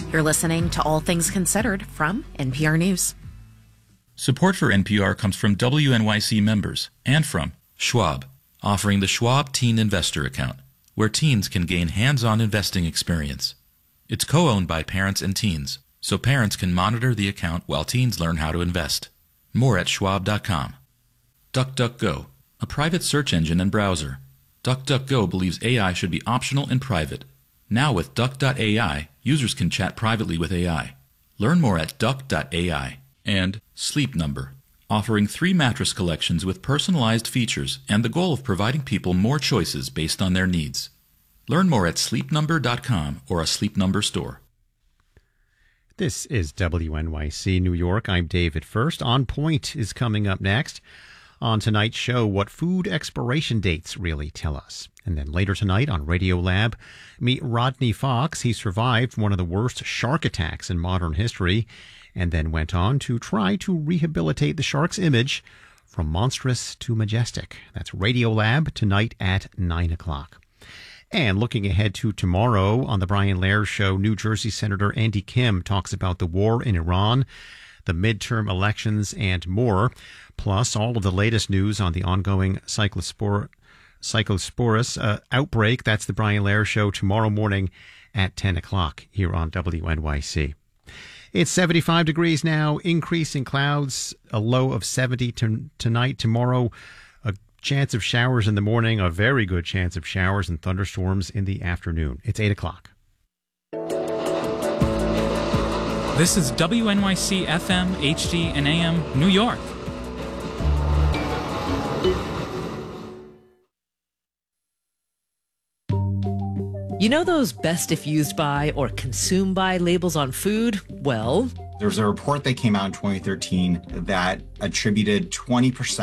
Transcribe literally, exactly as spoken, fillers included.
You're listening to All Things Considered from N P R News. Support for N P R comes from W N Y C members and from Schwab, offering the Schwab Teen Investor Account, where teens can gain hands-on investing experience. It's co-owned by parents and teens, so parents can monitor the account while teens learn how to invest. More at schwab dot com. DuckDuckGo, a private search engine and browser. DuckDuckGo believes A I should be optional and private. Now with Duck dot A I, users can chat privately with A I. Learn more at Duck dot A I. And Sleep Number, offering three mattress collections with personalized features and the goal of providing people more choices based on their needs. Learn more at sleep number dot com or a Sleep Number store. This is W N Y C New York. I'm David First. On Point is coming up next. On tonight's show, what food expiration dates really tell us. And then later tonight on Radio Lab, meet Rodney Fox. He survived one of the worst shark attacks in modern history and then went on to try to rehabilitate the shark's image from monstrous to majestic. That's Radio Lab tonight at nine o'clock. And looking ahead to tomorrow on the Brian Lehrer Show, New Jersey Senator Andy Kim talks about the war in Iran, the midterm elections, and more, plus all of the latest news on the ongoing cyclospor- Cyclosporus uh, outbreak. That's the Brian Lehrer Show tomorrow morning at ten o'clock here on W N Y C. It's seventy-five degrees now, increasing clouds, a low of seventy to, tonight. Tomorrow, a chance of showers in the morning, a very good chance of showers and thunderstorms in the afternoon. It's eight o'clock. This is W N Y C F M, H D, and A M, New York. You know those best if used by or consumed by labels on food? Well, there was a report that came out in twenty thirteen that attributed twenty percent